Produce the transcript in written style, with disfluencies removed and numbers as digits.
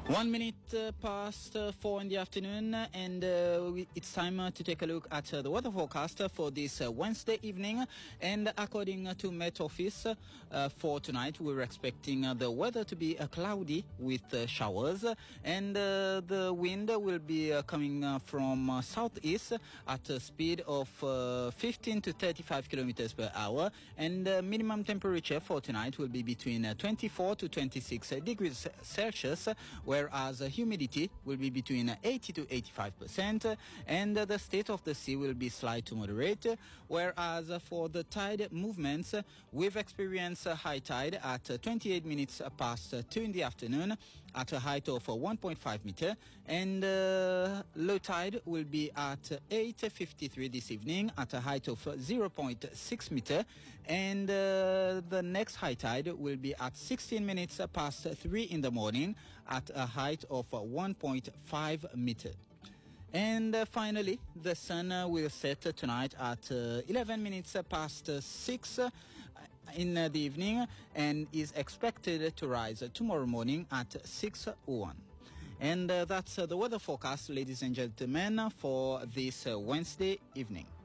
1 minute past 4 in the afternoon, and it's time to take a look at the weather forecast for this Wednesday evening. And according to Met Office, for tonight, we're expecting the weather to be cloudy with showers, and the wind will be coming from southeast at a speed of 15 to 35 kilometers per hour, and minimum temperature for tonight will be between 24 to 26 degrees Celsius, whereas humidity will be between 80 to 85%, and the state of the sea will be slight to moderate. Whereas for the tide movements, we've experienced a high tide at 28 minutes past 2 in the afternoon at a height of 1.5 meter, and low tide will be at 8:53 this evening at a height of 0.6 meter, and the next high tide will be at 16 minutes past 3 in the morning at a height of 1.5 meter. And finally, the sun will set tonight at 11 minutes past 6 in the evening, and is expected to rise tomorrow morning at 6:01. And that's the weather forecast, ladies and gentlemen, for this Wednesday evening.